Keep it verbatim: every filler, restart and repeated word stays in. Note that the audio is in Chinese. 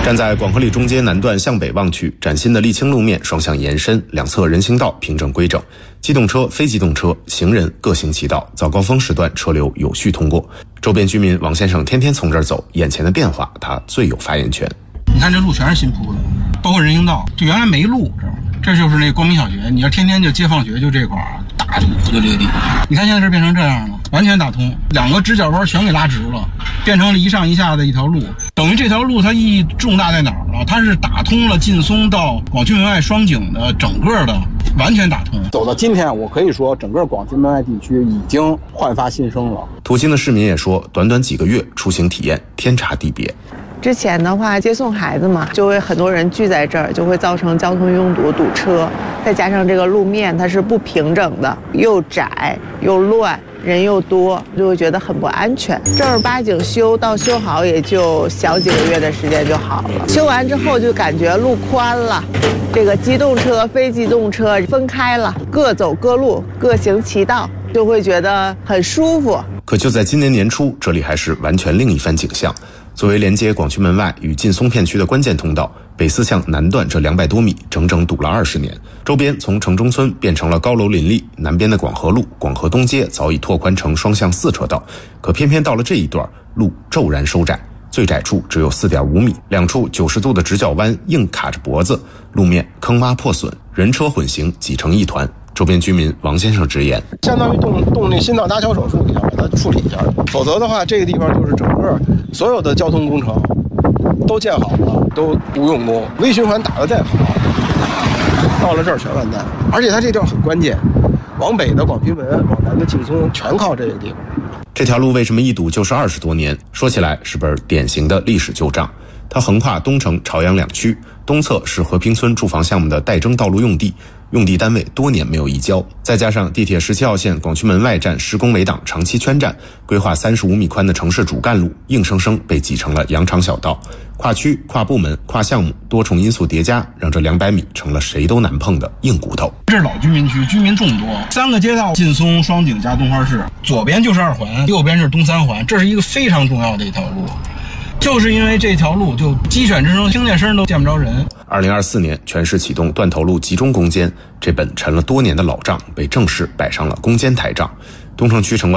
站在广河里中街南段向北望去，崭新的沥青路面双向延伸，两侧人行道平整规整，机动车、非机动车、行人各行其道，早高峰时段车流有序通过。周边居民王先生天天从这儿走，眼前的变化他最有发言权。 你看这路全是新铺的，包括人行道，就原来没路，知道吗？这就是那光明小学，你要天天就接放学就这块儿，大就就这个地方。你看现在这变成这样了，完全打通，两个直角弯全给拉直了，变成了一上一下的一条路。等于这条路它意义重大在哪儿呢？它是打通了劲松到广渠门外双井的整个的，完全打通。 走到今天，我可以说整个广渠门外地区已经焕发新生了。 途经的市民也说，短短几个月出行体验天差地别。 之前的话，接送孩子嘛，就会很多人聚在这儿，就会造成交通拥堵、堵车。再加上这个路面它是不平整的，又窄又乱，人又多，就会觉得很不安全。正儿八经修到修好也就小几个月的时间就好了。修完之后就感觉路宽了，这个机动车、非机动车分开了，各走各路，各行其道，就会觉得很舒服。 可就在今年年初，这里还是完全另一番景象。作为连接广渠门外与劲松片区的关键通道，北四巷南段这两百多米整整堵了二十年，周边从城中村变成了高楼林立，南边的广河路、广河东街早已拓宽成双向四车道，可偏偏到了这一段，路骤然收窄，最窄处只有 四点五米，两处九十度的直角弯硬卡着脖子，路面坑洼破损，人车混行挤成一团。周边居民王先生直言， 相当于动动那心脏搭桥手术一样，把它处理一下，否则的话，这个地方就是整个所有的交通工程都建好了，都不用功，微循环打得再好，到了这儿全完蛋。而且它这地方很关键，往北的广渠门，往南的劲松，全靠这个地方。 这条路为什么一堵就是二十多年？说起来是本典型的历史旧账。它横跨东城、朝阳两区，东侧是和平村住房项目的待征道路用地，用地单位多年没有移交，再加上地铁十七号线广渠门外站施工围挡长期圈占，规划三十五米宽的城市主干路硬生生被挤成了羊肠小道。跨区、跨部门、跨项目多重因素叠加，让这两百米成了谁都难碰的硬骨头。 这是老居民区，居民众多，三个街道，劲松、双井加东花市，左边就是二环，右边是东三环，这是一个非常重要的一条路。就是因为这条路，就鸡犬之声听见声都见不着人。 二零二四年，全市启动断头路集中攻坚，这本沉了多年的老账被正式摆上了攻坚台账。东城区城管